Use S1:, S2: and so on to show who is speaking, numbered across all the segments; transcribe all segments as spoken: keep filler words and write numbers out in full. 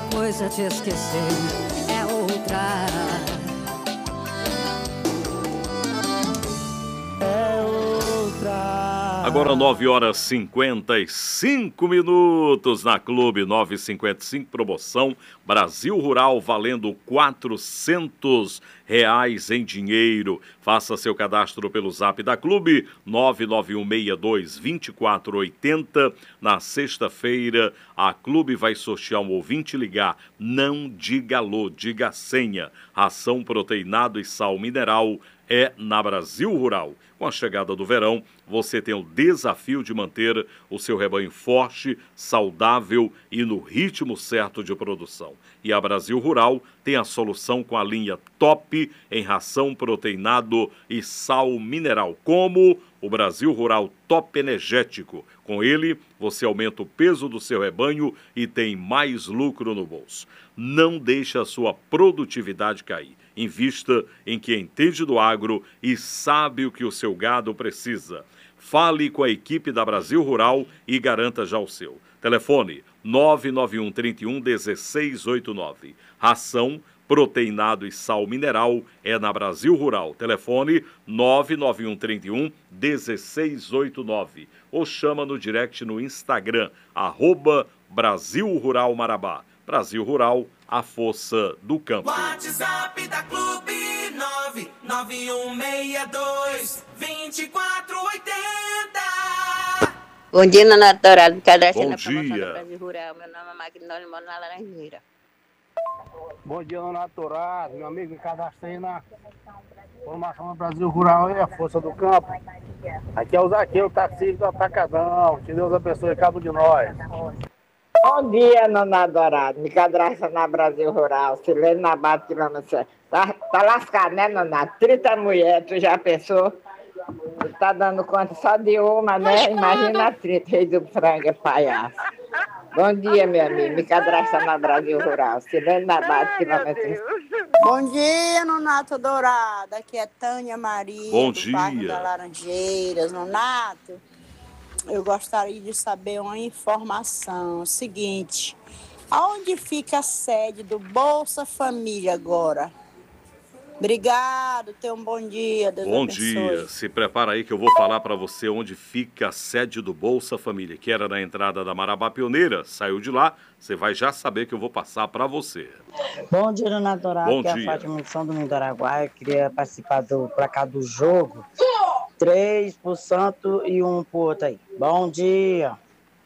S1: coisa te esquecer é outra.
S2: Agora nove horas e cinquenta e cinco minutos na Clube nove e cinquenta e cinco, promoção Brasil Rural valendo quatrocentos reais em dinheiro. Faça seu cadastro pelo zap da Clube nove nove um seis dois dois quatro oito zero. Na sexta-feira a Clube vai sortear um ouvinte ligar. Não diga alô, diga a senha. Ração proteinado e sal mineral é na Brasil Rural. Com a chegada do verão, você tem o desafio de manter o seu rebanho forte, saudável e no ritmo certo de produção. E a Brasil Rural tem a solução com a linha top em ração proteinado e sal mineral, como o Brasil Rural Top Energético. Com ele, você aumenta o peso do seu rebanho e tem mais lucro no bolso. Não deixe a sua produtividade cair. Invista em quem entende do agro e sabe o que o seu gado precisa. Fale com a equipe da Brasil Rural e garanta já o seu. Telefone nove nove um três um um seis oito nove. Ração, proteinado e sal mineral é na Brasil Rural. Telefone nove nove um três um um seis oito nove. Ou chama no direct no Instagram, arroba Brasil Rural Marabá. Brasil Rural, a força do campo.
S3: WhatsApp da Clube nove nove um seis dois dois quatro oito zero.
S4: Bom dia, Nona Dourado. Cadastro
S2: Bom
S4: na promoção
S2: dia.
S4: do Brasil Rural. Meu nome é Magnólio, moro na Laranjeira.
S5: Bom dia, Nona Dourado. Meu amigo, cadastrei na formação do Brasil Rural e a força do campo. Aqui é o Zaqueu, taxista do Atacadão. Que Deus abençoe cada um de nós.
S6: Bom dia, Nona Dourado. Me cadastra na Brasil Rural. Silene Nabato, quilômetro. Tá, tá lascado, né, Nona? trinta mulheres, tu já pensou? Tu tá dando conta só de uma, né? Imagina trinta, rei do frango, é palhaço. Bom dia, meu amigo. Me cadastra na Brasil Rural. Silene Nabato, quilômetro.
S7: Bom dia, Nonato Dourado. Aqui é Tânia Maria,
S2: Bom
S7: do
S2: dia.
S7: bairro da Laranjeiras. Nonato, eu gostaria de saber uma informação. Seguinte, aonde fica a sede do Bolsa Família agora? Obrigado, tenha um bom dia. Deus
S2: Bom
S7: abençoe.
S2: dia, se prepara aí que eu vou falar para você onde fica a sede do Bolsa Família, que era na entrada da Marabá Pioneira, saiu de lá, você vai já saber que eu vou passar para você.
S8: Bom dia, Dona Dourado,
S2: Bom
S8: que é
S2: dia.
S8: a Fátima de São Domingo do Araguaia, eu queria participar do placar do jogo, três pro Santo e um pro outro aí. Bom dia.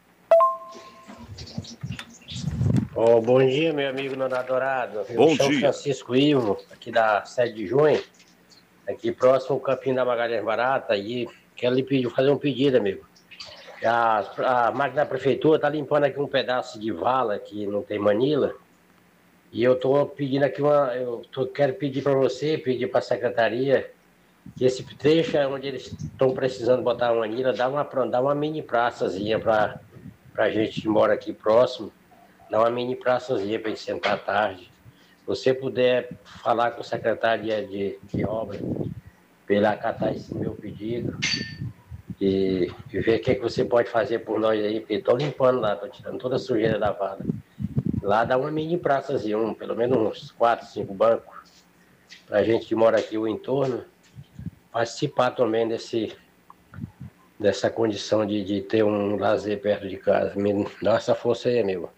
S9: Oh, bom dia, meu amigo Nona Dourado. Eu
S2: Bom
S9: me chamo
S2: dia.
S9: Francisco Ivo, aqui da sede de junho, aqui próximo ao Campinho da Magalhães Barata, e quero lhe pedir, fazer um pedido, amigo. A, a máquina da prefeitura está limpando aqui um pedaço de vala que não tem manila, e eu estou pedindo aqui uma. Eu tô, quero pedir para você, pedir para a secretaria, que esse trecho é onde eles estão precisando botar uma manila, dá uma, dá uma mini praçazinha para a gente que mora aqui próximo. Dá uma mini praçazinha para a gente sentar à tarde. Se você puder falar com o secretário de, de obra, para ele acatar esse meu pedido e, e ver o que, é que você pode fazer por nós aí, porque estou limpando lá, estou tirando toda a sujeira da vala. Lá dá uma mini praçazinha, um, pelo menos uns quatro, cinco bancos, para a gente que mora aqui o entorno, participar também desse, dessa condição de, de ter um lazer perto de casa. Me dá essa força aí, amigo.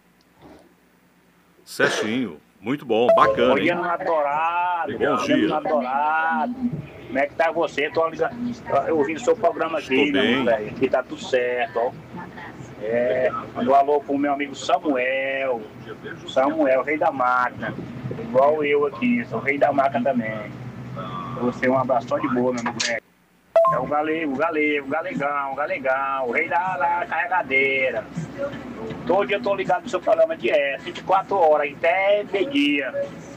S2: Certinho, muito bom, bacana,
S5: Bom dia,
S2: hein?
S5: Nona Dourado.
S2: Bom dia.
S5: Nona Dourado. Como é que tá você? Tô ligado, eu ouvindo seu programa aqui,
S2: Estou bem.
S5: meu velho. Aqui tá tudo certo, ó. É, mandou um alô pro meu amigo Samuel. Samuel, rei da máquina. Igual eu aqui, sou rei da máquina também. Pra você, um abraço só de boa, meu amigo velho. É o galego, o galego, o galegão, o galegão, o rei da, da carregadeira. Todo dia eu tô ligado no seu programa direto, vinte e quatro horas, até meio-dia.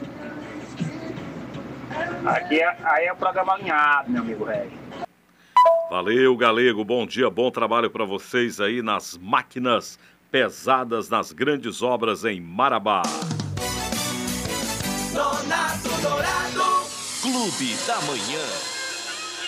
S5: Aqui é, aí é o programa alinhado, meu amigo velho.
S2: Valeu, Galego, bom dia, bom trabalho para vocês aí nas máquinas pesadas, nas grandes obras em Marabá.
S3: Nonato Dourado.
S10: Clube da Manhã.